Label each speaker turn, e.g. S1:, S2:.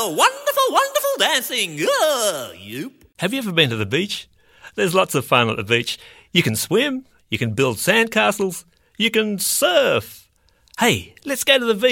S1: Oh, wonderful, wonderful dancing. Oh, yoop.
S2: Have you ever been to the beach? There's lots of fun at the beach. You can swim, you can build sandcastles, you can surf. Hey, let's go to the beach.